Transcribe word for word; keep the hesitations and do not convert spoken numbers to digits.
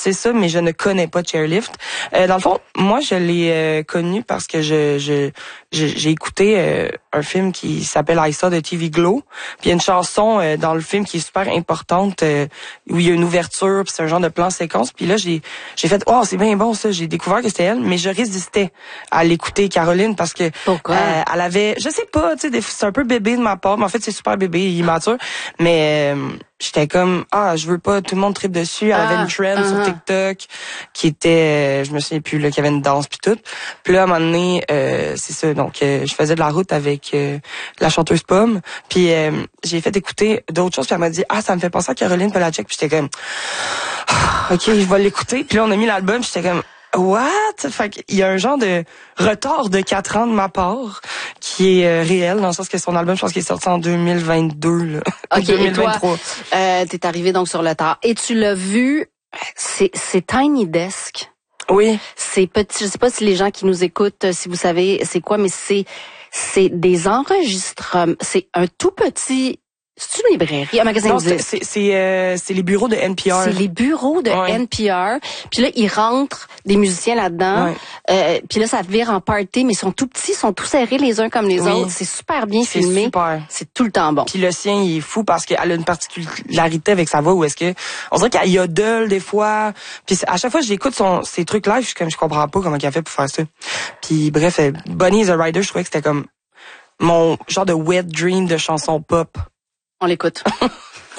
sais ça, mais je ne connais pas Chairlift. Euh, dans le fond, moi, je l'ai euh, connu parce que je, je, je j'ai écouté euh, un film qui s'appelle I Saw de T V Glow. Puis il y a une chanson euh, dans le film qui est super importante euh, où il y a une ouverture, puis c'est un genre de plan séquence. Puis là, j'ai j'ai fait oh c'est bien bon ça. J'ai découvert que c'était elle, mais je résistais à l'écouter Caroline parce que pourquoi euh, elle avait, je sais pas, tu sais, c'est un peu bébé de ma part, mais en fait c'est super bébé, immature, mais euh, j'étais comme ah je veux pas, tout le monde tripe dessus. Elle ah, avait une trend uh-huh. sur TikTok qui était, euh, je me souviens plus là, qu'il y avait une danse puis tout. Puis là à un moment donné, euh, c'est ça, donc euh, je faisais de la route avec euh, la chanteuse Pomme, puis euh, j'ai fait écouter d'autres choses, puis elle m'a dit ah ça me fait penser à Caroline Polachek, puis j'étais comme ah, ok je vais l'écouter, puis là on a mis l'album, puis j'étais comme what? Fait qu'il y a un genre de retard de quatre ans de ma part qui est euh, réel, dans le sens que son album, je pense qu'il est sorti en deux mille vingt-deux, là. OK, deux mille vingt-trois. Et toi, euh, t'es arrivé donc sur le tard. Et tu l'as vu, c'est, c'est Tiny Desk. Oui. C'est petit, je sais pas si les gens qui nous écoutent, si vous savez c'est quoi, mais c'est, c'est des enregistrements, c'est un tout petit... C'est une librairie, un magasin non, de disques. c'est c'est euh, c'est les bureaux de N P R. C'est les bureaux de ouais. N P R. Puis là, ils rentrent des musiciens là-dedans. Ouais. Euh, puis là, ça vire en party, mais ils sont tout petits, ils sont tous serrés les uns comme les oui. autres. C'est super bien c'est filmé. Super. C'est tout le temps bon. Puis le sien, il est fou parce qu'elle a une particularité avec sa voix où est-ce que on dirait qu'elle yodel des fois. Puis à chaque fois que j'écoute son ses trucs live, je suis comme je comprends pas comment elle a fait pour faire ça. Puis bref, Bonnie is a Rider, je trouvais que c'était comme mon genre de wet dream de chanson pop. On l'écoute.